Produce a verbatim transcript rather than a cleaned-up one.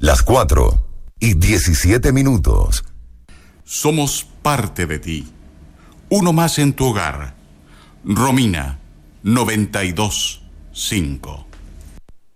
Las cuatro y diecisiete minutos. Somos parte de ti. Uno más en tu hogar. Romina, noventa y dos punto cinco.